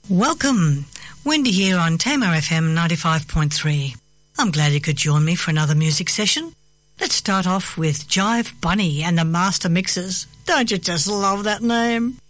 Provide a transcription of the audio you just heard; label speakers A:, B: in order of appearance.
A: Welcome. Wendy here on Tamar FM 95.3. I'm glad you could join me for another music session. Let's start off with Jive Bunny and the Master Mixers. Don't you just love that name?